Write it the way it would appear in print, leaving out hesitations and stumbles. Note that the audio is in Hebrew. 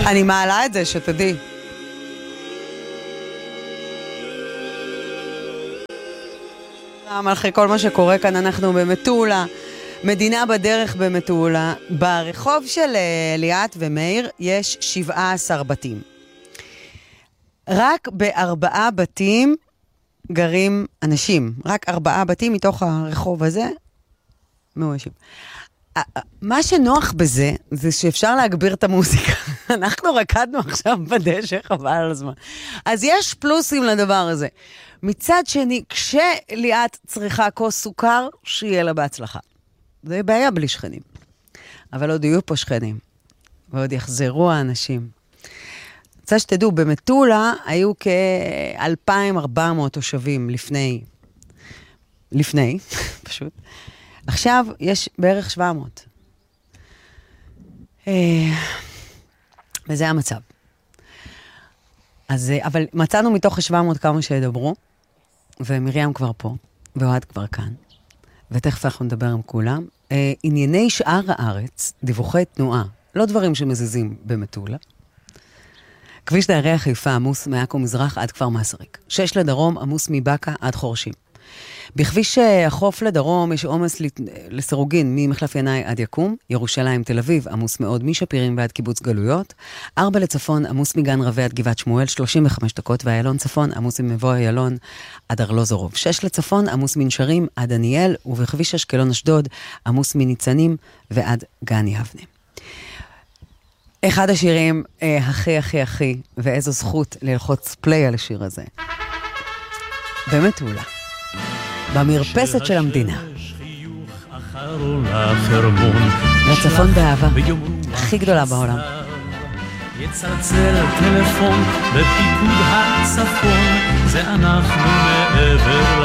אני מעלה את זה, שתדעי. אחרי כל מה שקורה כאן, אנחנו במטולה, מדינה בדרך במטולה. ברחוב של ליאת ומאיר יש 17 בתים. רק ב4 בתים גרים אנשים. רק 4 בתים מתוך הרחוב הזה מאוישים. מה שנוח בזה, זה שאפשר להגביר את המוזיקה. אנחנו רקדנו עכשיו בדשא, חבל על הזמן. אז יש פלוסים לדבר הזה. מצד שני, כשליאת צריכה כוס סוכר, שיהיה לה בהצלחה. זה בעיה בלי שכנים. אבל עוד יהיו פה שכנים. ועוד יחזרו האנשים. רוצה שתדעו, במטולה היו כ-2,400 תושבים לפני, פשוט. עכשיו יש בערך 700. וזה המצב. אז, אבל מצאנו מתוך 700 כמה שידברו, ומרים כבר פה, ואוהד כבר כאן, ותכף אנחנו נדבר עם כולם. ענייני שאר הארץ, דיווחי תנועה, לא דברים שמזיזים במטולה. כביש דיירי חיפה עמוס מעכו מזרח עד כפר מסריק. 6 לדרום עמוס מבקה עד חורשים. בכביש החוף לדרום יש עומס לסירוגין ממחלף ינאי עד יקום, ירושלים תל אביב עמוס מאוד משפירים ועד קיבוץ גלויות, 4 לצפון עמוס מגן רבי עד גבעת שמואל 35 דקות, והיילון צפון עמוס ממבוא איילון עד ארלוזורוב, 6 לצפון עמוס מנשרים עד דניאל, ובכביש אשקלון אשדוד עמוס מניצנים ועד גן יבנה. אחד השירים הכי, ואיזו זכות ללחוץ פליי על השיר הזה. במטולה. במרפסת של המדינה. לצפון באהבה, הכי גדולה בעולם. יצלצל טלפון בפיקוד הצפון, זה אנחנו מעבר